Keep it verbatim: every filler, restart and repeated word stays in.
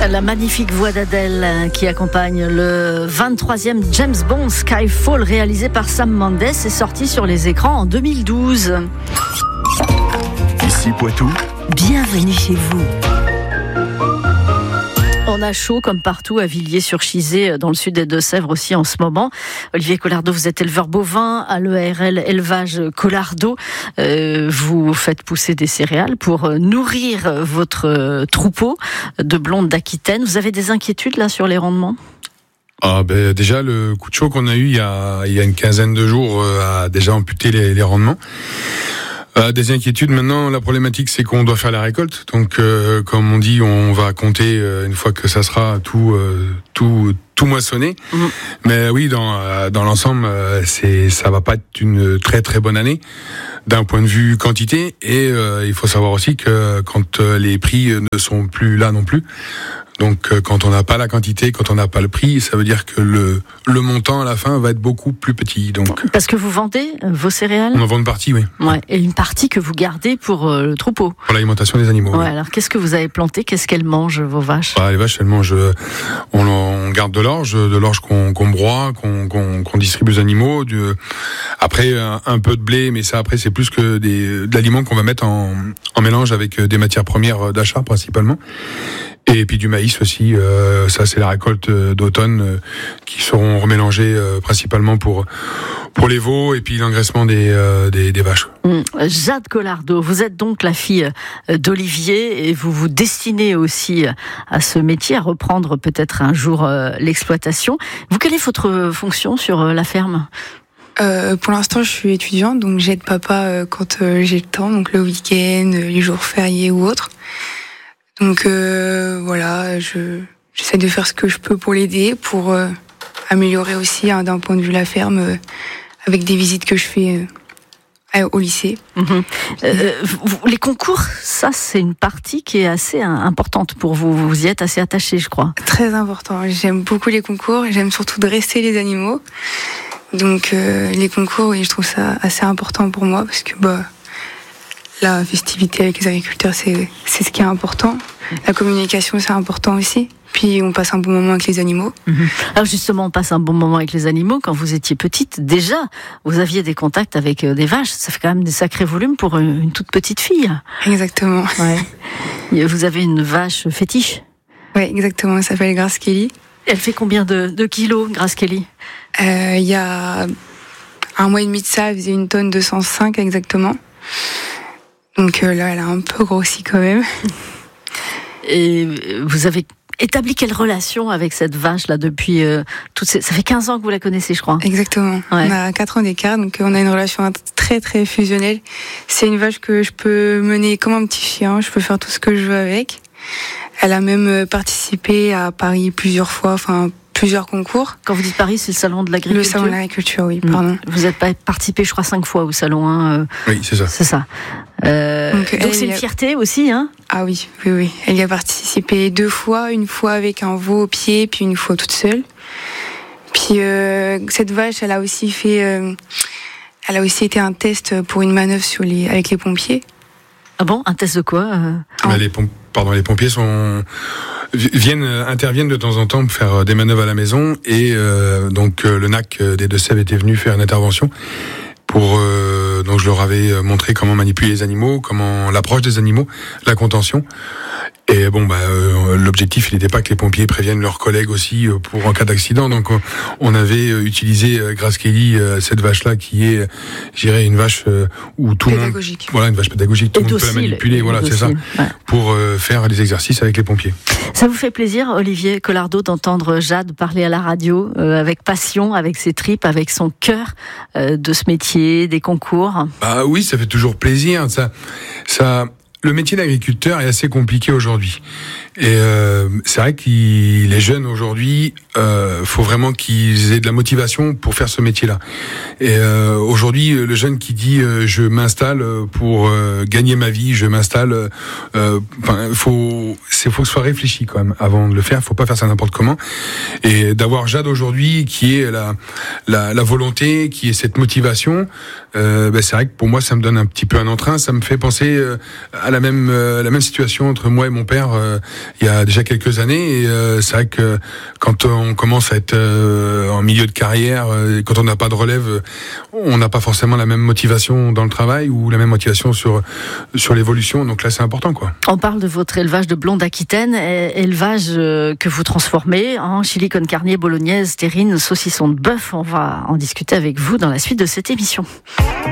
La magnifique voix d'Adèle qui accompagne le vingt-troisième James Bond Skyfall réalisé par Sam Mendes est sorti sur les écrans en deux mille douze. Ici Poitou. Bienvenue chez vous. On a chaud comme partout à Villiers-sur-Chizé, dans le sud des Deux-Sèvres aussi en ce moment. Olivier Collardeau, vous êtes éleveur bovin à l'E A R L Élevage Collardeau. Euh, vous faites pousser des céréales pour nourrir votre troupeau de blondes d'Aquitaine. Vous avez des inquiétudes là sur les rendements ? Ah ben déjà le coup de chaud qu'on a eu il y a, il y a une quinzaine de jours euh, a déjà amputé les, les rendements. Euh, des inquiétudes maintenant, la problématique c'est qu'on doit faire la récolte, donc euh, comme on dit, on va compter euh, une fois que ça sera tout euh, tout tout moissonné. Mmh. Mais oui, dans euh, dans l'ensemble, euh, c'est ça va pas être une très très bonne année d'un point de vue quantité, et euh, il faut savoir aussi que quand euh, les prix ne sont plus là non plus. Donc euh, quand on n'a pas la quantité, quand on n'a pas le prix, ça veut dire que le le montant à la fin va être beaucoup plus petit. Donc parce que vous vendez vos céréales ? On en vend une partie, oui. Ouais, et une partie que vous gardez pour euh, le troupeau. Pour l'alimentation des animaux. Ouais, oui. Alors qu'est-ce que vous avez planté ? Qu'est-ce qu'elles mangent, vos vaches ? Bah, les vaches, elles mangent. On, on garde de l'orge, de l'orge qu'on, qu'on broie, qu'on, qu'on, qu'on distribue aux animaux. Du, après un, un peu de blé, mais ça après c'est plus que des de l'aliment qu'on va mettre en en mélange avec des matières premières d'achat principalement. Et puis du maïs aussi, euh, ça c'est la récolte d'automne euh, qui seront remélangées euh, principalement pour pour les veaux et puis l'engraissement des euh, des, des vaches. Mmh. Jade Collardeau, vous êtes donc la fille d'Olivier et vous vous destinez aussi à ce métier, à reprendre peut-être un jour euh, l'exploitation. Vous, quelle est votre fonction sur euh, la ferme ? Euh, pour l'instant, je suis étudiante, donc j'aide papa euh, quand euh, j'ai le temps, donc le week-end, les jours fériés ou autres. Donc euh, voilà, je, j'essaie de faire ce que je peux pour l'aider, pour euh, améliorer aussi hein, d'un point de vue la ferme, euh, avec des visites que je fais euh, au lycée. Mmh. Euh, vous, les concours, ça c'est une partie qui est assez hein, importante pour vous, vous y êtes assez attaché, je crois. Très important, j'aime beaucoup les concours, j'aime surtout dresser les animaux. Donc euh, les concours, oui, je trouve ça assez important pour moi, parce que bah, la festivité avec les agriculteurs, c'est, c'est ce qui est important. La communication, c'est important aussi. Puis on passe un bon moment avec les animaux. Mmh. Alors justement, on passe un bon moment avec les animaux. Quand vous étiez petite, déjà, vous aviez des contacts avec des vaches. Ça fait quand même des sacrés volumes pour une toute petite fille. Exactement. Ouais. Vous avez une vache fétiche ? Oui, exactement. Elle s'appelle Grace Kelly. Elle fait combien de, de kilos, Grace Kelly ? euh, Il y a un mois et demi de ça, elle faisait une tonne deux cent cinq exactement. Donc euh, là, elle a un peu grossi quand même. Et vous avez établi quelle relation avec cette vache-là depuis euh, toutes ces... Ça fait quinze ans que vous la connaissez, je crois. Exactement. Ouais. On a quatre ans d'écart, donc on a une relation très très fusionnelle. C'est une vache que je peux mener comme un petit chien, je peux faire tout ce que je veux avec. Elle a même participé à Paris plusieurs fois, enfin plusieurs concours. Quand vous dites Paris, c'est le salon de l'agriculture ? Le salon de l'agriculture, oui, pardon. Vous êtes participé, je crois, cinq fois au salon. Hein, euh... Oui, c'est ça. C'est ça. Euh, donc, donc c'est une a... fierté aussi, hein ? Ah oui, oui, oui. Elle y a participé deux fois, une fois avec un veau au pied, puis une fois toute seule. Puis euh, cette vache, elle a aussi fait, euh, elle a aussi été un test pour une manœuvre sur les, avec les pompiers. Ah bon, un test de quoi euh... bah, les, pom- pardon, les pompiers sont viennent interviennent de temps en temps pour faire des manœuvres à la maison et euh, donc euh, le N A C des Deux-Sèvres était venu faire une intervention pour euh, donc je leur avais montré comment manipuler les animaux, comment l'approche des animaux, la contention. Et bon, bah, euh, l'objectif, il n'était pas que les pompiers préviennent leurs collègues aussi euh, pour en cas d'accident. Donc, on, on avait euh, utilisé euh, Grace Kelly, euh, cette vache-là, qui est, je dirais, une vache euh, où tout le monde, voilà, une vache pédagogique, tout le monde peut la manipuler, voilà, c'est ça, ouais. Pour euh, faire les exercices avec les pompiers. Ça vous fait plaisir, Olivier Collardeau, d'entendre Jade parler à la radio euh, avec passion, avec ses tripes, avec son cœur euh, de ce métier, des concours? Bah oui, ça fait toujours plaisir. Ça, ça. Le métier d'agriculteur est assez compliqué aujourd'hui. Et euh, c'est vrai que les jeunes aujourd'hui, euh, faut vraiment qu'ils aient de la motivation pour faire ce métier-là. Et euh, aujourd'hui, le jeune qui dit euh, je m'installe pour euh, gagner ma vie, je m'installe, euh, enfin, faut, c'est faut que ce soit réfléchi quand même avant de le faire. Faut pas faire ça n'importe comment. Et d'avoir Jade aujourd'hui qui est la la, la volonté, qui est cette motivation, euh, ben c'est vrai que pour moi ça me donne un petit peu un entrain. Ça me fait penser euh, à la même euh, la même situation entre moi et mon père euh, il y a déjà quelques années. Et euh, c'est vrai que quand on commence à être euh, en milieu de carrière, euh, quand on n'a pas de relève, on n'a pas forcément la même motivation dans le travail ou la même motivation sur sur l'évolution. Donc là c'est important quoi. On parle de votre élevage de blonde aquitaine, élevage que vous transformez en chili con carne, bolognaise, terrine, saucisson de bœuf. On va en discuter avec vous dans la suite de cette émission.